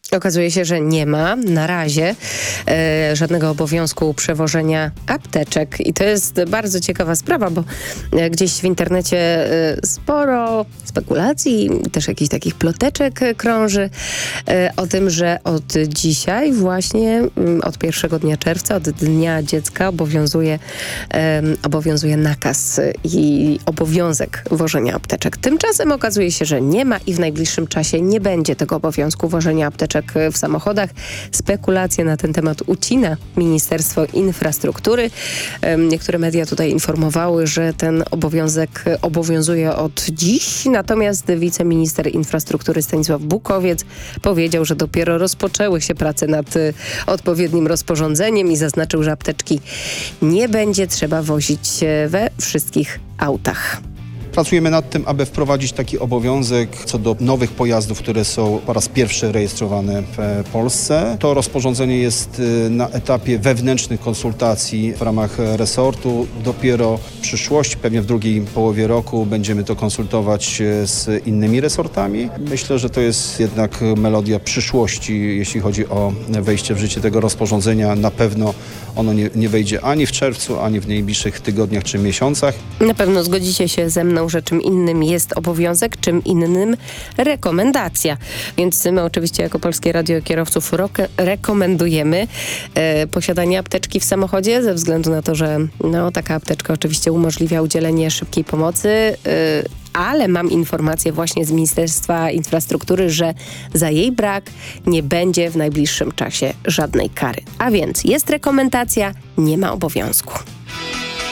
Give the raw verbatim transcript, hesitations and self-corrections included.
Okazuje się, że nie ma na razie e, żadnego obowiązku przewożenia apteczek i to jest bardzo ciekawa sprawa, bo e, gdzieś w internecie e, sporo spekulacji, też jakichś takich ploteczek e, krąży e, o tym, że od dzisiaj właśnie, m, od pierwszego dnia czerwca, od Dnia Dziecka obowiązuje, e, obowiązuje nakaz i obowiązek wożenia apteczek. Tymczasem okazuje się, że nie ma i w najbliższym czasie nie będzie tego obowiązku wożenia apteczek w samochodach. Spekulacje na ten temat ucina Ministerstwo Infrastruktury. Niektóre media tutaj informowały, że ten obowiązek obowiązuje od dziś, natomiast wiceminister infrastruktury Stanisław Bukowiec powiedział, że dopiero rozpoczęły się prace nad odpowiednim rozporządzeniem i zaznaczył, że apteczki nie będzie trzeba wozić we wszystkich autach. Pracujemy nad tym, aby wprowadzić taki obowiązek co do nowych pojazdów, które są po raz pierwszy rejestrowane w Polsce. To rozporządzenie jest na etapie wewnętrznych konsultacji w ramach resortu. Dopiero w przyszłości, pewnie w drugiej połowie roku, będziemy to konsultować z innymi resortami. Myślę, że to jest jednak melodia przyszłości, jeśli chodzi o wejście w życie tego rozporządzenia. Na pewno ono nie, nie wejdzie ani w czerwcu, ani w najbliższych tygodniach czy miesiącach. Na pewno zgodzicie się ze mną, że czym innym jest obowiązek, czym innym rekomendacja. Więc my oczywiście jako Polskie Radio Kierowców roke- rekomendujemy e, posiadanie apteczki w samochodzie ze względu na to, że no, taka apteczka oczywiście umożliwia udzielenie szybkiej pomocy, e, ale mam informację właśnie z Ministerstwa Infrastruktury, że za jej brak nie będzie w najbliższym czasie żadnej kary. A więc jest rekomendacja, nie ma obowiązku.